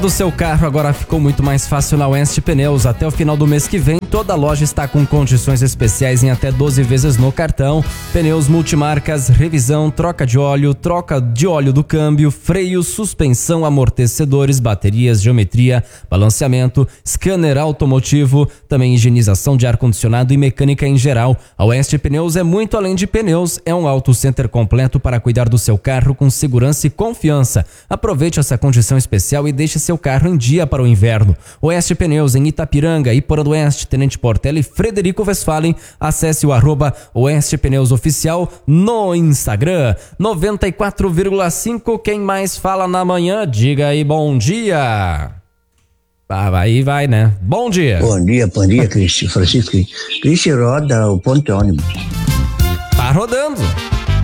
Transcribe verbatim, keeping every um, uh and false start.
Do seu carro agora ficou muito mais fácil na Oeste Pneus. Até o final do mês que vem, toda a loja está com condições especiais em até doze vezes no cartão. Pneus multimarcas, revisão, troca de óleo, troca de óleo do câmbio, freio, suspensão, amortecedores, baterias, geometria, balanceamento, scanner automotivo, também higienização de ar-condicionado e mecânica em geral. A Oeste Pneus é muito além de pneus, é um auto center completo para cuidar do seu carro com segurança e confiança. Aproveite essa condição especial e deixe seu carro em dia para o inverno. Oeste Pneus em Itapiranga, Iporã do Oeste, Tenente Portela e Frederico Westphalen. Acesse o arroba Oeste Pneus Oficial no Instagram. noventa e quatro vírgula cinco, quem mais fala na manhã? Diga aí bom dia. Ah, aí vai, né? Bom dia. Bom dia, bom dia, Cristi. Francisco. Cristi roda o ponte ônibus. Tá rodando.